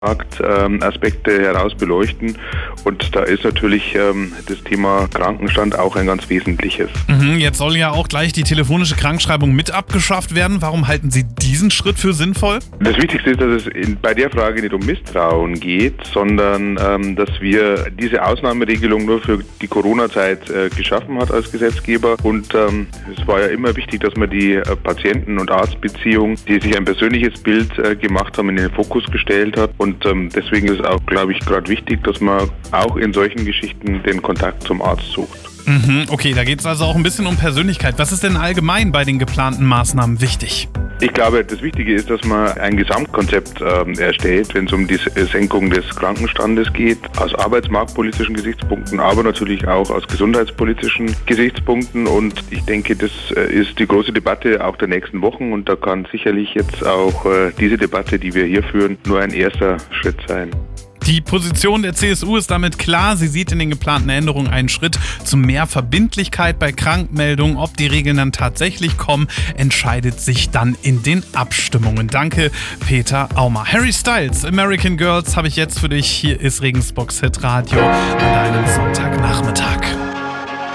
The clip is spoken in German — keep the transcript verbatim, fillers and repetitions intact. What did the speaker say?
Aspekte heraus beleuchten. Und da ist natürlich ähm, das Thema Krankenstand auch ein ganz wesentliches. Mhm, jetzt soll ja auch gleich die telefonische Krankschreibung mit abgeschafft werden. Warum halten Sie diesen Schritt für sinnvoll? Das Wichtigste ist, dass es in, bei der Frage nicht um Misstrauen geht, sondern ähm, dass wir diese Ausnahmeregelung nur für die Corona-Zeit äh, geschaffen hat als Gesetzgeber. Und ähm, es war ja immer wichtig, dass man die äh, Patienten- und Arztbeziehung, die sich ein persönliches Bild äh, gemacht haben, in den Fokus gestellt hat. Und ähm, deswegen ist es auch, glaube ich, gerade wichtig, dass man auch in solchen Geschichten den Kontakt zum Arzt sucht. Mhm, okay, da geht es also auch ein bisschen um Persönlichkeit. Was ist denn allgemein bei den geplanten Maßnahmen wichtig? Ich glaube, das Wichtige ist, dass man ein Gesamtkonzept ähm, erstellt, wenn es um die Senkung des Krankenstandes geht, aus arbeitsmarktpolitischen Gesichtspunkten, aber natürlich auch aus gesundheitspolitischen Gesichtspunkten. Und ich denke, das äh, ist die große Debatte auch der nächsten Wochen. Und da kann sicherlich jetzt auch äh, diese Debatte, die wir hier führen, nur ein erster Schritt sein. Die Position der C S U ist damit klar. Sie sieht in den geplanten Änderungen einen Schritt zu mehr Verbindlichkeit bei Krankmeldungen. Ob die Regeln dann tatsächlich kommen, entscheidet sich dann in den Abstimmungen. Danke, Peter Aumer. Harry Styles, American Girls habe ich jetzt für dich. Hier ist Regensburgs Hit Radio an einem Sonntagnachmittag.